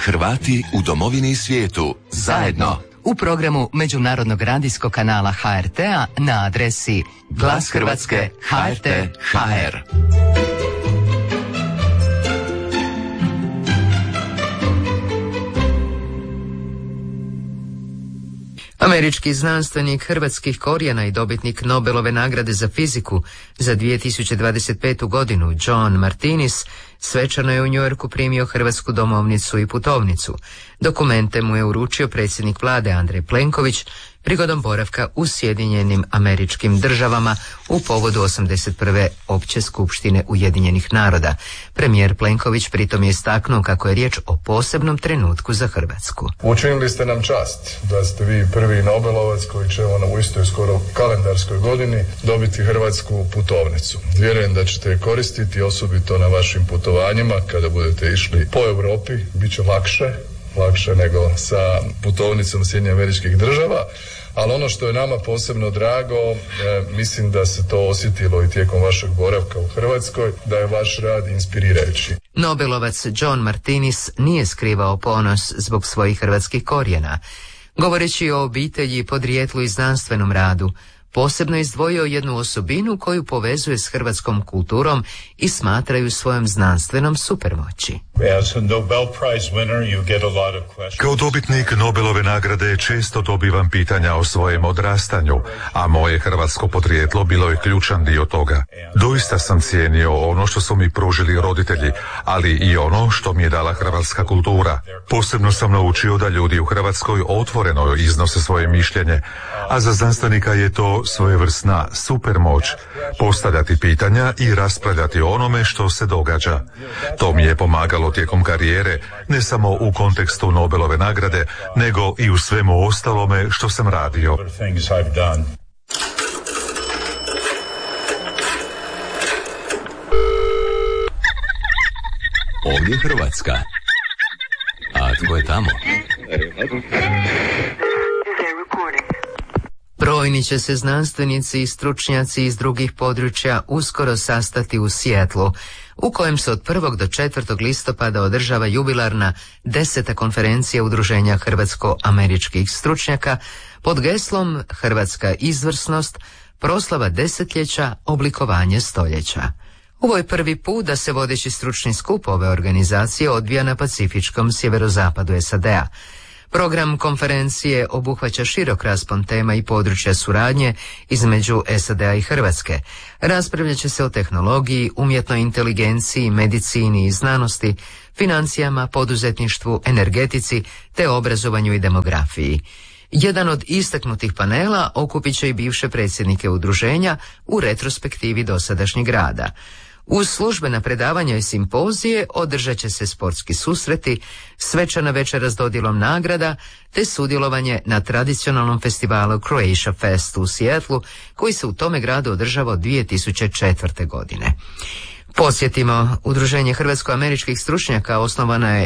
Hrvati u domovini i svijetu zajedno. U programu Međunarodnog radijskog kanala HRT-a na adresi Glas Hrvatske HRT.hr. Američki znanstvenik hrvatskih korijena i dobitnik Nobelove nagrade za fiziku za 2025. godinu John Martinis svečano je u New Yorku primio hrvatsku domovnicu i putovnicu. Dokumente mu je uručio predsjednik vlade Andrej Plenković prigodom boravka u Sjedinjenim Američkim Državama u povodu 81. Opće skupštine Ujedinjenih naroda. Premijer Plenković pritom je istaknuo kako je riječ o posebnom trenutku za Hrvatsku. Učinili ste nam čast da ste vi prvi Nobelovac koji će u istoj skoro kalendarskoj godini dobiti hrvatsku putovnicu. Vjerujem da ćete je koristiti osobito na vašim putovanjima kada budete išli po Europi, bit će lakše nego sa putovnicom Sjedinjenih Američkih Država, ali ono što je nama posebno drago, mislim da se to osjetilo i tijekom vašeg boravka u Hrvatskoj, da je vaš rad inspirirajući. Nobelovac John Martinis nije skrivao ponos zbog svojih hrvatskih korijena. Govoreći o obitelji i podrijetlu i znanstvenom radu, posebno izdvojio jednu osobinu koju povezuje s hrvatskom kulturom i smatraju svojom znanstvenom supermoći. Kao dobitnik Nobelove nagrade često dobivam pitanja o svojem odrastanju, a moje hrvatsko podrijetlo bilo je ključan dio toga. Doista sam cijenio ono što su mi pružili roditelji, ali i ono što mi je dala hrvatska kultura. Posebno sam naučio da ljudi u Hrvatskoj otvoreno iznose svoje mišljenje, a za znanstvenika je to svojevrsna supermoć, postavljati pitanja i raspravljati o onome što se događa. To mi je pomagalo tijekom karijere, ne samo u kontekstu Nobelove nagrade, nego i u svemu ostalome što sam radio. Ovdje Hrvatska. A tko je tamo? Brojni će se znanstvenici i stručnjaci iz drugih područja uskoro sastati u Seattlu, u kojem se od 1. do 4. listopada održava jubilarna 10. konferencija Udruženja hrvatsko-američkih stručnjaka pod geslom Hrvatska izvrsnost, proslava desetljeća, oblikovanje stoljeća. Ovo je prvi put da se vodeći stručni skup ove organizacije odvija na pacifičkom sjeverozapadu SAD-a. Program konferencije obuhvaća širok raspon tema i područja suradnje između SAD-a i Hrvatske. Raspravljat će se o tehnologiji, umjetnoj inteligenciji, medicini i znanosti, financijama, poduzetništvu, energetici te obrazovanju i demografiji. Jedan od istaknutih panela okupit će i bivše predsjednike udruženja u retrospektivi dosadašnjeg rada. Uz službena predavanja i simpozije održat će se sportski susreti, svečana večera s dodjelom nagrada te sudjelovanje na tradicionalnom festivalu Croatia Fest u Seattlu koji se u tome gradu održava od 2004. godine. Podsjetimo, Udruženje hrvatsko-američkih stručnjaka osnovano je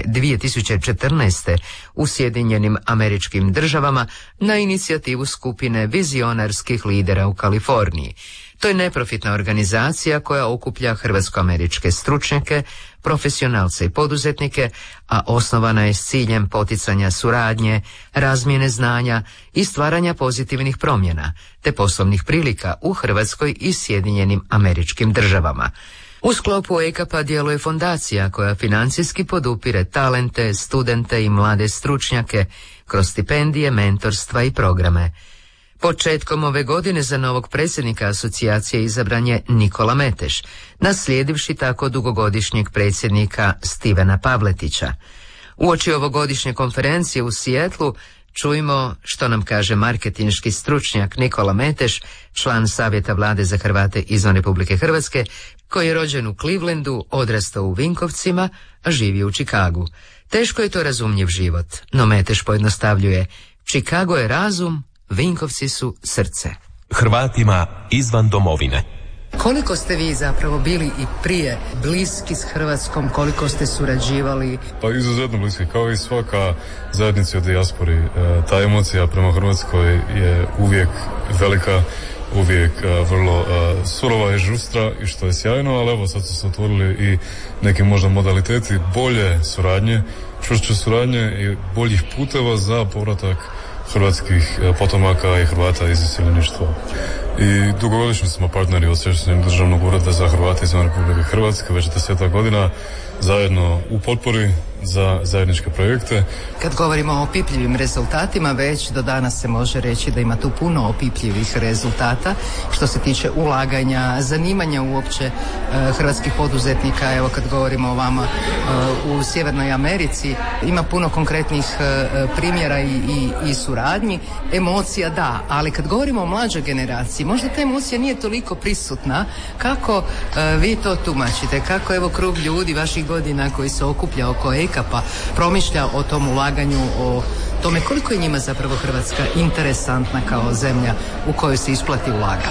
2014. u Sjedinjenim Američkim Državama na inicijativu skupine vizionarskih lidera u Kaliforniji. To je neprofitna organizacija koja okuplja hrvatsko-američke stručnjake, profesionalce i poduzetnike, a osnovana je s ciljem poticanja suradnje, razmjene znanja i stvaranja pozitivnih promjena, te poslovnih prilika u Hrvatskoj i Sjedinjenim Američkim Državama. U sklopu EKAP-a djeluje fondacija koja financijski podupire talente, studente i mlade stručnjake kroz stipendije, mentorstva i programe. Početkom ove godine za novog predsjednika asocijacije izabran je Nikola Meteš, naslijedivši tako dugogodišnjeg predsjednika Stevena Pavletića. Uoči ovogodišnje konferencije u Seattlu čujmo što nam kaže marketinški stručnjak Nikola Meteš, član Savjeta vlade za Hrvate izvan Republike Hrvatske, koji je rođen u Clevelandu, odrastao u Vinkovcima, a živi u Chicagu. Teško je to razumljiv život, no Meteš pojednostavljuje: Chicago je razum, Vinkovci su srce. Hrvatima izvan domovine. Koliko ste vi zapravo bili i prije bliski s Hrvatskom, koliko ste surađivali? Pa izuzetno bliski, kao i svaka zajednica u dijaspori. Ta emocija prema Hrvatskoj je uvijek velika, uvijek vrlo surova i žustra, i što je sjajno, ali evo sad su se otvorili i neki možda modaliteti bolje suradnje, čvršće suradnje i boljih puteva za povratak hrvatskih potomaka i Hrvata iz iseljeništva. I dugogodišnji smo partneri od Središnjeg državnog ureda za Hrvate izvan Republike Hrvatske već 10 godina, zajedno u potpori za zajedničke projekte. Kad govorimo o opipljivim rezultatima, već do danas se može reći da ima tu puno opipljivih rezultata što se tiče ulaganja, zanimanja uopće hrvatskih poduzetnika. Evo kad govorimo o vama u Sjevernoj Americi, ima puno konkretnih primjera i suradnji. Emocija da, ali kad govorimo o mlađoj generaciji, možda ta emocija nije toliko prisutna. Kako vi to tumačite? Kako evo krug ljudi vaših godina koji se okuplja oko EKAP-a promišlja o tom ulaganju, o tome koliko je njima zapravo Hrvatska interesantna kao zemlja u kojoj se isplati ulagati?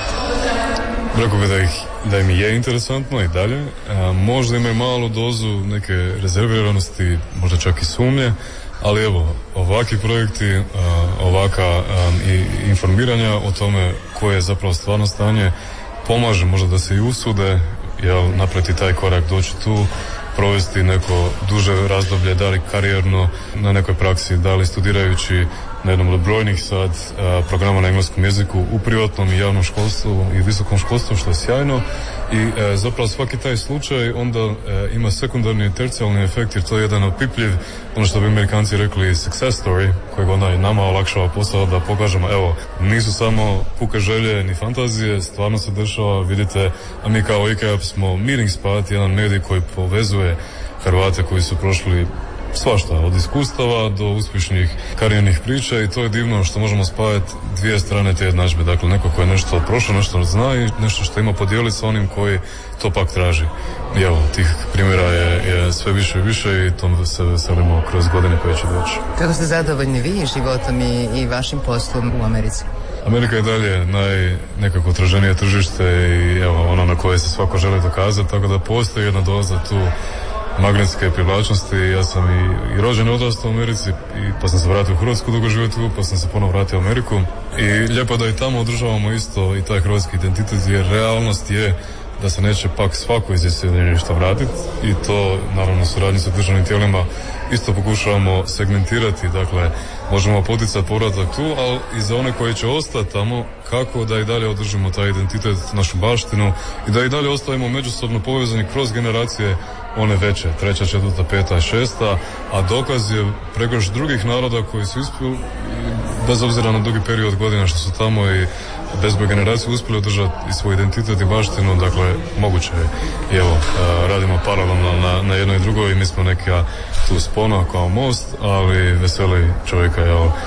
Rekao bih da im je interesantno i dalje. Možda imaju malu dozu neke rezerviranosti, možda čak i sumnje, ali evo, ovakvi projekti, ovaka informiranja o tome koje je zapravo stvarno stanje pomaže možda da se i usude napraviti taj korak, doći tu, provesti neko duže razdoblje, da li karijerno na nekoj praksi, da li studirajući na jednom od brojnih sad programa na engleskom jeziku u privatnom i javnom školstvu i visokom školstvu, što je sjajno. I zapravo svaki taj slučaj onda ima sekundarni i tercijalni efekt, jer to je jedan opipljiv, ono što bi Amerikanci rekli success story, kojeg onda i nama olakšava posao da pokažemo, evo, nisu samo puke želje ni fantazije, stvarno se dešava, vidite, a mi kao EKAP smo meeting spot, jedan medij koji povezuje Hrvate koji su prošli svašta, od iskustava do uspješnih karijernih priča, i to je divno što možemo spajati dvije strane te jednadžbe. Dakle, neko ko je nešto prošao, nešto zna i nešto što ima podijeliti sa onim koji to pak traži. I evo, tih primjera je sve više i više i tom se veselimo kroz godine koje će doći. Kako ste zadovoljni vi životom i vašim poslom u Americi? Amerika je dalje nekako traženije tržište i evo, ono na koje se svako želi dokazati, tako da postoji jedna doza tu magnetske privlačnosti. Ja sam i rođen i odrastao u Americi, pa sam se vratio u Hrvatsku dugo živjeti, pa sam se ponovo vratio u Ameriku. I lijepo da i tamo održavamo isto i taj hrvatski identitet, jer realnost je da se neće pak svako iz iseljeništva vratiti, i to naravno suradnji sa državnim tijelima isto pokušavamo segmentirati. Dakle, možemo poticati povratak tu, ali i za one koji će ostati tamo, kako da i dalje održimo taj identitet, našu baštinu, i da i dalje ostavimo međusobno povezani kroz generacije, one veće, 3., 4., 5., 6., a dokaz je pregršt drugih naroda koji su uspjeli, bez obzira na dugi period godina što su tamo i bezbroj generacija uspjeli održati i svoj identitet i baštinu. Dakle, moguće je. I evo, radimo paralelno na jednoj i drugoj i mi smo neka tu spona kao most, ali veseli čovjeka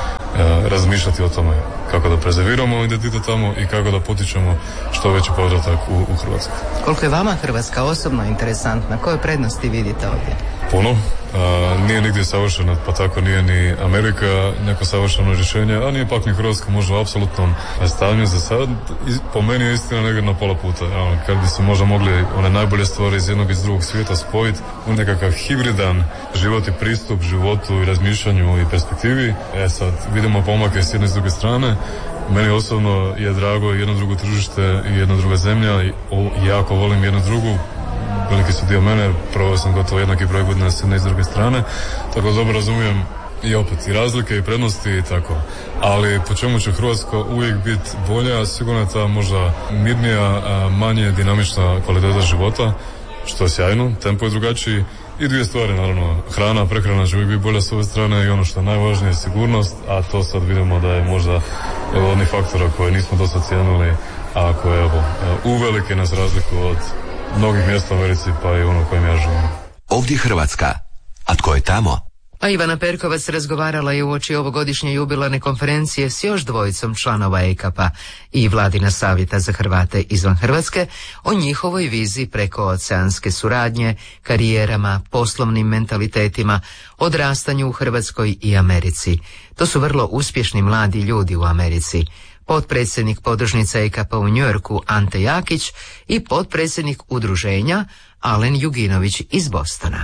razmišljati o tome kako da prezerviramo identitet tamo i kako da potičemo što veći povratak u Hrvatsku. Koliko je vama Hrvatska osobno interesantna? Koje prednosti vidite ovdje? Puno. Nije nigdje savršena, pa tako nije ni Amerika neko savršeno rješenje, a nije pak ni Hrvatska možda u apsolutnom stanju za sad. Po meni je istina negdje na pola puta. Kad bi se možda mogli one najbolje stvari iz jednog i iz drugog svijeta spojiti u nekakav hibridan život i pristup životu i razmišljanju i perspektivi. Sad vidimo pomake s jedne i s druge strane. Meni osobno je drago jedno drugo tržište i jedna druga zemlja i jako volim jednu drugu. Veliki su dio mene, proveo sam gotovo jednaki broj godina s jedne i s druge strane, tako dobro razumijem i opet i razlike i prednosti i tako. Ali po čemu će Hrvatska uvijek biti bolja, sigurno je ta možda mirnija, manje dinamična kvaliteta života, što je sjajno, tempo je drugačiji. I dvije stvari, naravno, hrana, prehrana će uvijek biti bolja s ove strane, i ono što je najvažnije je sigurnost, a to sad vidimo da je možda od faktora koje nismo dosta cijenili, a koje uvelike nas razlikuju od mnogih mjesta u Americi, pa i ono kojem ja živim. Ovdje Hrvatska, a tko je tamo? A Ivana Perkovac razgovarala je uoči ovogodišnje jubilarne konferencije s još dvojicom članova EKAP-a i Vladina savjeta za Hrvate izvan Hrvatske o njihovoj viziji prekooceanske suradnje, karijerama, poslovnim mentalitetima, odrastanju u Hrvatskoj i Americi. To su vrlo uspješni mladi ljudi u Americi. Potpredsjednik podružnica EKAP-a u Njujorku Ante Jakić i potpredsjednik udruženja Alen Juginović iz Bostona.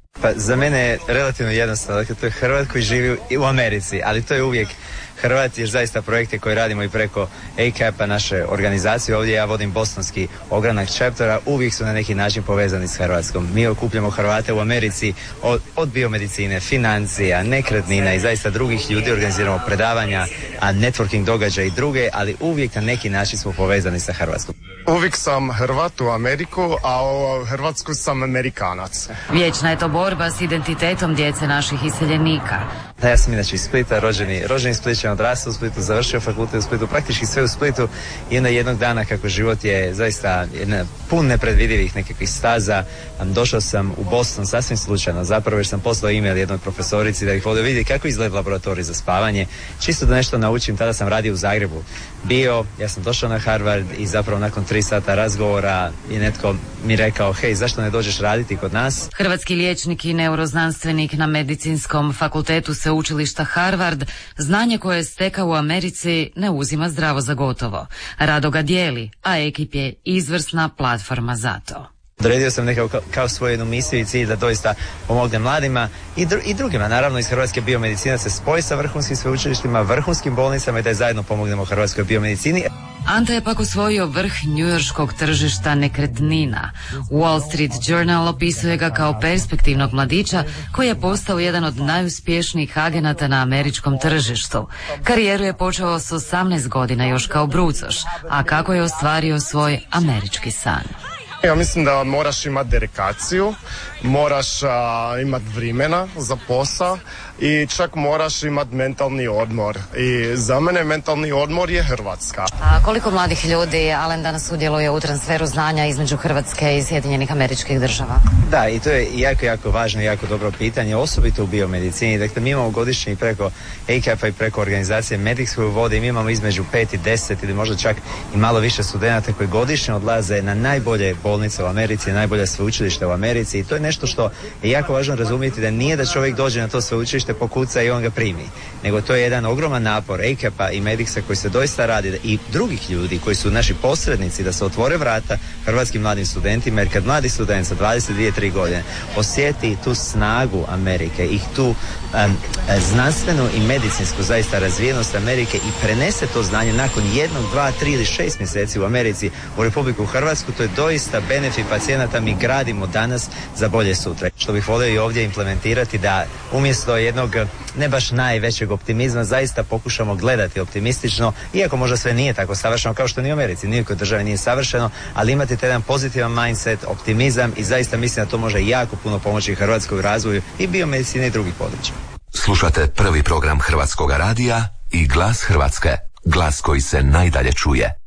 Pa za mene je relativno jednostavno, dakle to je Hrvat koji živi u Americi, ali to je uvijek Hrvat, jer zaista projekte koje radimo i preko ACAP-a, naše organizacije, ovdje ja vodim bostonski ogranak chaptera, uvijek su na neki način povezani s Hrvatskom. Mi okupljamo Hrvate u Americi od biomedicine, financija, nekretnina i zaista drugih ljudi, organiziramo predavanja, networking događaja i druge, ali uvijek na neki način smo povezani sa Hrvatskom. Uvijek sam Hrvat u Ameriku, a u Hrvatsku sam Amerikanac. Vječna je to borba s identitetom djece naših iseljenika. Da, ja sam inače iz Splita, rođeni Splićan, odrastao u Splitu, završio fakultet u Splitu, praktički sve u Splitu i onda jednog dana kako život je zaista pun nepredvidivih nekakvih staza, došao sam u Boston sasvim slučajno, zapravo jer sam poslao e-mail jednoj profesorici da bih vodio vidjeti kako izgleda laboratorij za spavanje, čisto da nešto naučim. Tada sam radio u Zagrebu. Ja sam došao na Harvard i zapravo nakon 3 sata razgovora je netko mi rekao, hej, zašto ne dođeš raditi kod nas? Hrvatski liječnik i neuroznanstvenik na Medicinskom fakultetu Sveučilišta Harvard znanje koje je stekao u Americi ne uzima zdravo za gotovo. Rado ga dijeli, a ekip je izvrsna platforma za to. Odredio sam nekako kao svoju jednu misiju i cilj da doista pomogne mladima i drugima, naravno iz Hrvatske biomedicina se spoji sa vrhunskim sveučilištima, vrhunskim bolnicama i da je zajedno pomognemo Hrvatskoj biomedicini. Ante je pak osvojio vrh njujorškog tržišta nekretnina. Wall Street Journal opisuje ga kao perspektivnog mladića koji je postao jedan od najuspješnijih agenata na američkom tržištu. Karijeru je počeo s 18 godina još kao brucoš, a kako je ostvario svoj američki san. Ja mislim da moraš imati dedikaciju, moraš imati vremena za posao i čak moraš imati mentalni odmor. I za mene mentalni odmor je Hrvatska. A koliko mladih ljudi, Alen, danas sudjeluje u transferu znanja između Hrvatske i Sjedinjenih Američkih Država? Da, i to je jako važno i jako dobro pitanje, osobito u biomedicini. Dakle, mi imamo godišnje i preko ACAP-a i preko organizacije Medics koju vode i mi imamo između 5 i 10 ili možda čak i malo više studenata koji godišnje odlaze na najbolje bolnice u Americi, najbolja sveučilišta u Americi i to je nešto što je jako važno razumjeti, da nije da čovjek dođe na to sveučilište, pokuca i on ga primi, nego to je jedan ogroman napor ACAP-a i Medicsa koji se doista radi i drugih ljudi koji su naši posrednici da se otvore vrata hrvatskim mladim studentima, jer kad mladi student sa 22-3 godine osjeti tu snagu Amerike i tu znanstvenu i medicinsku zaista razvijenost Amerike i prenese to znanje nakon 1, 2, 3 ili 6 mjeseci u Americi u Republiku Hrvatsku, to je doista benefit pacijenata. Mi gradimo danas za bolje sutra. Što bih volio i ovdje implementirati, da umjesto jednog ne baš najvećeg optimizma zaista pokušamo gledati optimistično, iako možda sve nije tako savršeno kao što ni u Americi, nijekoj državi nije savršeno, ali imati taj jedan pozitivan mindset, optimizam i zaista mislim da to može jako puno pomoći Hrvatskoj u razvoju i biomedicine i drugih područja. Slušate prvi program Hrvatskoga radija i Glas Hrvatske. Glas koji se najdalje čuje.